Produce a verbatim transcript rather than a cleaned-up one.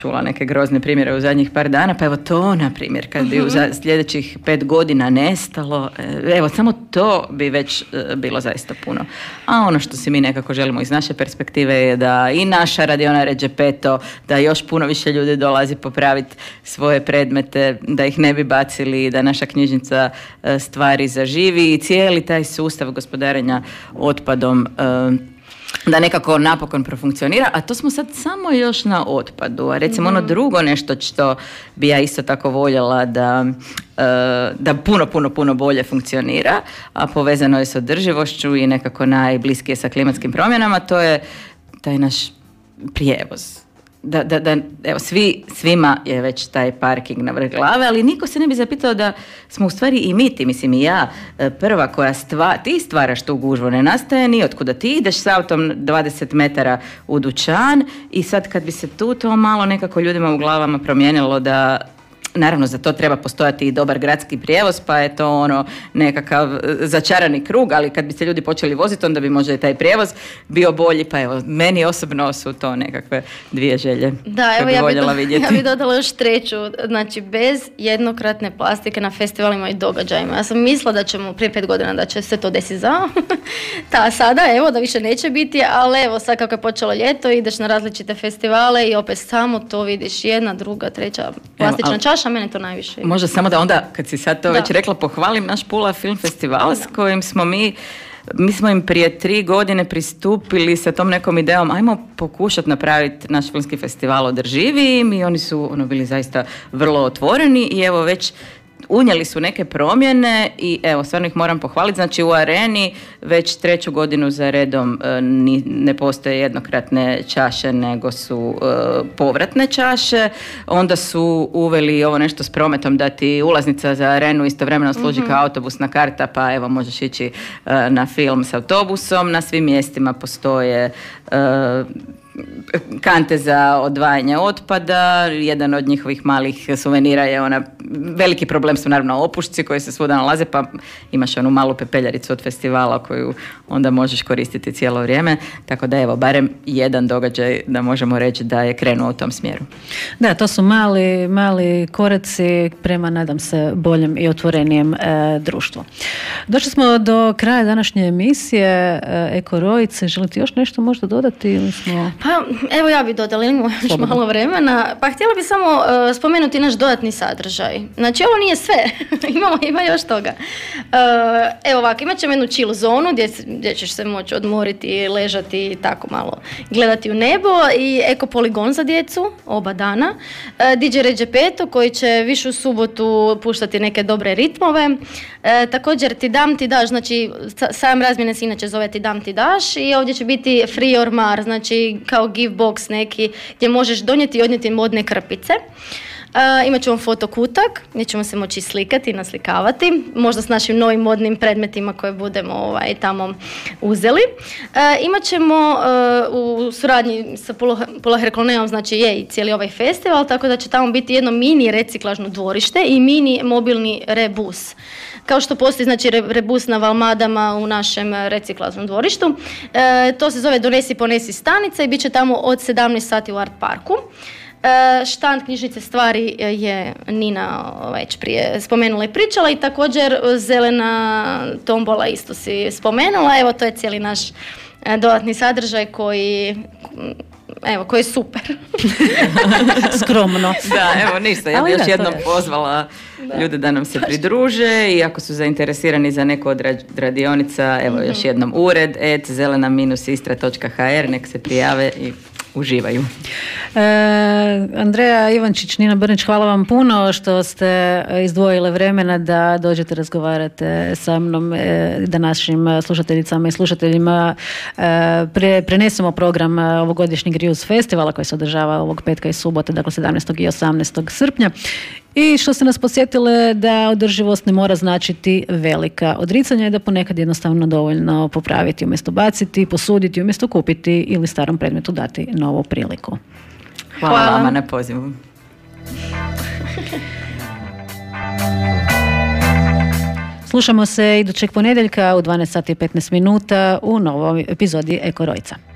čula neke grozne primjere u zadnjih par dana, pa evo to, na primjer, kad bi u sljedećih pet godina nestalo, evo, samo to bi već bilo zaista puno. A ono što si mi nekako želimo iz naše perspektive je da i naša radiona Ređe Peto, da još puno više ljudi dolazi popraviti svoje predmete, da ih ne bi bacili, da naša knjižnica stvari zaživi i cijeli taj sustav gospodarenja otpadom da nekako napokon profunkcionira, a to smo sad samo još na otpadu. A recimo mm. ono drugo nešto što bi ja isto tako voljela da, da puno, puno, puno bolje funkcionira, a povezano je s održivošću i nekako najbliskije sa klimatskim promjenama, to je taj naš prijevoz. Da, da, da, evo, svi, svima je već taj parking na vrh glave, ali niko se ne bi zapitao da smo u stvari i mi, ti, mislim i ja, prva koja stva, ti stvaraš tu gužvu, ne nastaje ni otkuda. Ti ideš s autom dvadeset metara u dućan i sad kad bi se tu to malo nekako ljudima u glavama promijenilo da naravno, za to treba postojati i dobar gradski prijevoz, pa je to ono nekakav začarani krug, ali kad bi se ljudi počeli voziti, onda bi možda i taj prijevoz bio bolji, pa evo, meni osobno su to nekakve dvije želje. Da, evo, bi ja, bi do, vidjeti. ja bi dodala još treću, znači bez jednokratne plastike na festivalima i događajima. Ja sam mislila da ćemo prije pet godina da će se to desiti za ta sada, evo, da više neće biti, ali evo, sad kako je počelo ljeto, ideš na različite festivale i opet samo to vidiš, jedna, druga, treća plastična čaša. A mene to najviše. Možda samo da onda, kad si sad to da. već rekla, pohvalim naš Pula Film Festival da. S kojim smo mi, mi smo im prije tri godine pristupili sa tom nekom idejom, ajmo pokušati napraviti naš filmski festival održivijim i oni su ono, bili zaista vrlo otvoreni i evo već unijeli su neke promjene i evo, stvarno ih moram pohvaliti. Znači u Areni već treću godinu za redom e, ni, ne postoje jednokratne čaše, nego su e, povratne čaše. Onda su uveli ovo nešto s prometom da ti ulaznica za Arenu istovremeno služi mm-hmm. kao autobusna karta, pa evo možeš ići e, na film s autobusom. Na svim mjestima postoje e, kante za odvajanje otpada. Jedan od njihovih malih suvenira je ona, veliki problem su naravno opušci koji se svuda nalaze, pa imaš onu malu pepeljaricu od festivala koju onda možeš koristiti cijelo vrijeme, tako da evo, barem jedan događaj da možemo reći da je krenuo u tom smjeru. Da, to su mali, mali koraci prema, nadam se, boljem i otvorenijem e, društvu. Došli smo do kraja današnje emisije e, Eko Rojice. Želite još nešto možda dodati ili smo... Pa, evo ja bi dodala, imamo još malo vremena. Pa htjela bi samo uh, spomenuti naš dodatni sadržaj. Znači, ovo nije sve. Imamo, ima još toga. Uh, evo ovako, imat ćemo jednu chill zonu gdje, gdje ćeš se moći odmoriti, ležati i tako malo gledati u nebo i eko poligon za djecu, oba dana. Uh, D J Ređe Peto koji će višu subotu puštati neke dobre ritmove. Uh, također Ti dam ti daš, znači sam razmjene se inače zove Ti dam ti daš i ovdje će biti free or mar, znači kao give box neki gdje možeš donijeti i odnijeti modne krpice. Uh, imat ćemo fotokutak gdje ćemo se moći slikati i naslikavati, možda s našim novim modnim predmetima koje budemo ovaj, tamo uzeli. Uh, imat ćemo uh, u suradnji sa Pula Herculaneum, znači je i cijeli ovaj festival, tako da će tamo biti jedno mini reciklažno dvorište i mini mobilni rebus. Kao što postoji znači rebus na Valmadama u našem reciklažnom dvorištu. E, to se zove Donesi ponesi stanica i bit će tamo od sedamnaest sati u Art Parku. E, štand knjižnice stvari je Nina već prije spomenula i pričala i također zelena tombola isto si spomenula. Evo, to je cijeli naš dodatni sadržaj koji... Evo, koji je super. Skromno. Da, evo ništa, ja bih još jednom pozvala da. ljude da nam se pridruže i ako su zainteresirani za neku od radionica, evo mm-hmm. još jednom ured et zelena dash istra točka ha er, nek se prijave i uživaju. E, Andreja Ivančić, Nina Brnić, hvala vam puno što ste izdvojile vremena da dođete razgovarate sa mnom, e, da našim slušateljicama i slušateljima e, pre, prenesemo program ovogodišnjeg Reuse festivala koji se održava ovog petka i subote, dakle sedamnaestog i osamnaestog srpnja. I što ste nas podsjetile da održivost ne mora značiti velika odricanja i da ponekad jednostavno dovoljno popraviti umjesto baciti, posuditi umjesto kupiti ili starom predmetu dati novu priliku. Hvala, Hvala vama na pozivu. Slušamo se idućeg ponedjeljka u dvanaest sati i petnaest minuta u novoj epizodi Eko Rojica.